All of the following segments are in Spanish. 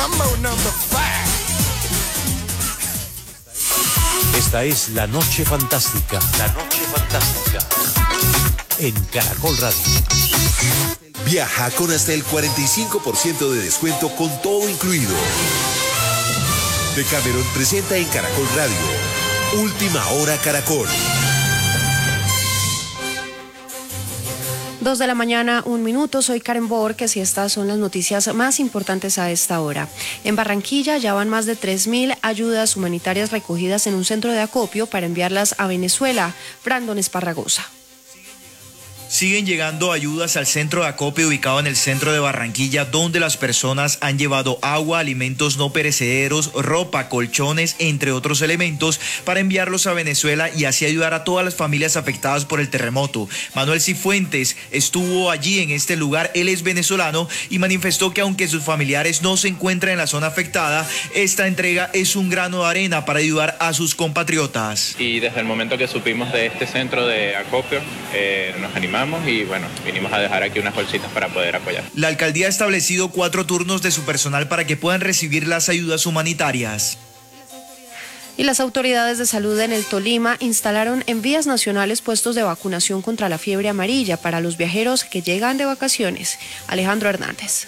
Mambo number 5. Esta es La Noche Fantástica. La Noche Fantástica. En Caracol Radio. Viaja con hasta el 45% de descuento con todo incluido. Decameron presenta en Caracol Radio Última Hora Caracol. 2 de la mañana, 1 minuto. Soy Karen Borges y estas son las noticias más importantes a esta hora. En Barranquilla ya van más de 3.000 ayudas humanitarias recogidas en un centro de acopio para enviarlas a Venezuela. Brandon Esparragosa. Siguen llegando ayudas al centro de acopio ubicado en el centro de Barranquilla, donde las personas han llevado agua, alimentos no perecederos, ropa, colchones, entre otros elementos, para enviarlos a Venezuela y así ayudar a todas las familias afectadas por el terremoto. Manuel Cifuentes estuvo allí en este lugar, él es venezolano y manifestó que aunque sus familiares no se encuentran en la zona afectada, esta entrega es un grano de arena para ayudar a sus compatriotas. Y desde el momento que supimos de este centro de acopio, nos animamos y bueno, vinimos a dejar aquí unas bolsitas para poder apoyar. La alcaldía ha establecido 4 turnos de su personal para que puedan recibir las ayudas humanitarias. Y las autoridades de salud en el Tolima instalaron en vías nacionales puestos de vacunación contra la fiebre amarilla para los viajeros que llegan de vacaciones. Alejandro Hernández.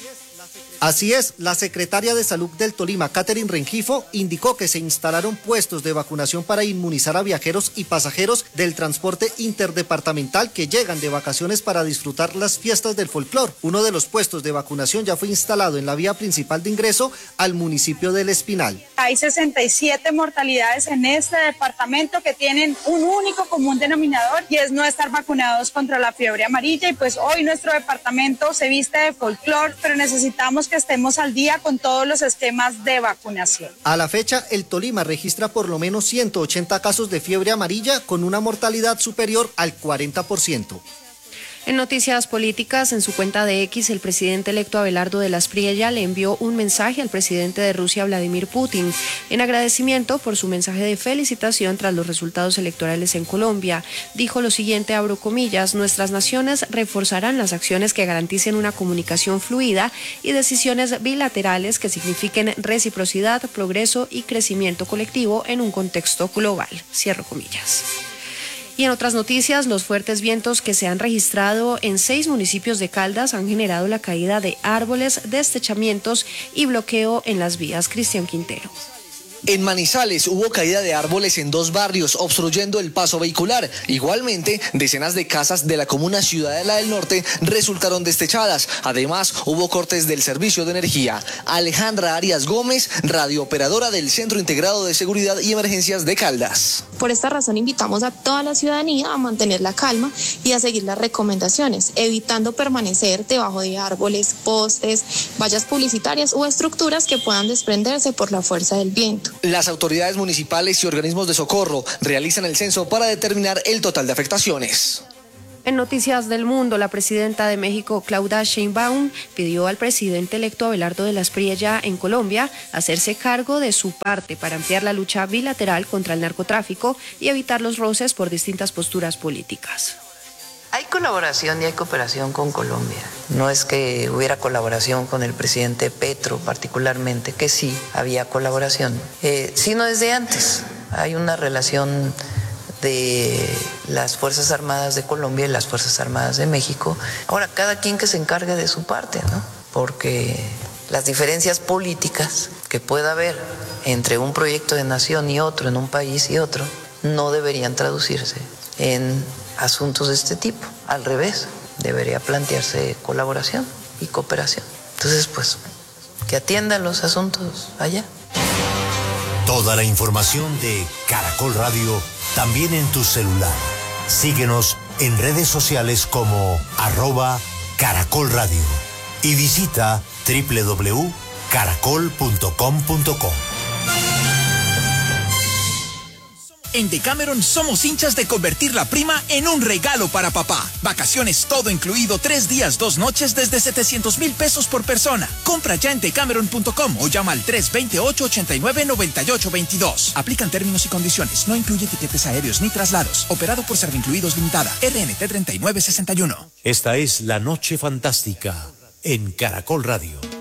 Así es, la secretaria de Salud del Tolima, Catherine Rengifo, indicó que se instalaron puestos de vacunación para inmunizar a viajeros y pasajeros del transporte interdepartamental que llegan de vacaciones para disfrutar las fiestas del folclor. Uno de los puestos de vacunación ya fue instalado en la vía principal de ingreso al municipio del Espinal. Hay 67 mortalidades en este departamento que tienen un único común denominador y es no estar vacunados contra la fiebre amarilla, y pues hoy nuestro departamento se viste de folclor, pero necesitamos que estemos al día con todos los esquemas de vacunación. A la fecha, el Tolima registra por lo menos 180 casos de fiebre amarilla con una mortalidad superior al 40%. En noticias políticas, en su cuenta de X, el presidente electo Abelardo de la Espriella le envió un mensaje al presidente de Rusia, Vladimir Putin, en agradecimiento por su mensaje de felicitación tras los resultados electorales en Colombia. Dijo lo siguiente, abro comillas: nuestras naciones reforzarán las acciones que garanticen una comunicación fluida y decisiones bilaterales que signifiquen reciprocidad, progreso y crecimiento colectivo en un contexto global. Cierro comillas. Y en otras noticias, los fuertes vientos que se han registrado en 6 municipios de Caldas han generado la caída de árboles, deslizamientos y bloqueo en las vías. Cristian Quintero. En Manizales hubo caída de árboles en 2 barrios, obstruyendo el paso vehicular. Igualmente, decenas de casas de la comuna Ciudadela del Norte resultaron destechadas. Además, hubo cortes del servicio de energía. Alejandra Arias Gómez, radiooperadora del Centro Integrado de Seguridad y Emergencias de Caldas. Por esta razón invitamos a toda la ciudadanía a mantener la calma y a seguir las recomendaciones, evitando permanecer debajo de árboles, postes, vallas publicitarias o estructuras que puedan desprenderse por la fuerza del viento. Las autoridades municipales y organismos de socorro realizan el censo para determinar el total de afectaciones. En noticias del mundo, la presidenta de México, Claudia Sheinbaum, pidió al presidente electo Abelardo de la Espriella en Colombia hacerse cargo de su parte para ampliar la lucha bilateral contra el narcotráfico y evitar los roces por distintas posturas políticas. Hay colaboración y hay cooperación con Colombia. No es que hubiera colaboración con el presidente Petro particularmente, que sí había colaboración, sino desde antes. Hay una relación de las Fuerzas Armadas de Colombia y las Fuerzas Armadas de México. Ahora, cada quien que se encargue de su parte, ¿no? Porque las diferencias políticas que pueda haber entre un proyecto de nación y otro, en un país y otro, no deberían traducirse en asuntos de este tipo. Al revés, debería plantearse colaboración y cooperación. Entonces, pues, que atiendan los asuntos allá. Toda la información de Caracol Radio también en tu celular. Síguenos en redes sociales como @Caracol Radio y visita www.caracol.com.co. En Decameron somos hinchas de convertir la prima en un regalo para papá. Vacaciones todo incluido, 3 días, 2 noches desde 700,000 pesos por persona. Compra ya en decameron.com o llama al 328-89-9822. Aplican términos y condiciones. No incluye tiquetes aéreos ni traslados. Operado por Servincluidos Limitada. RNT 3961. Esta es La Noche Fantástica en Caracol Radio.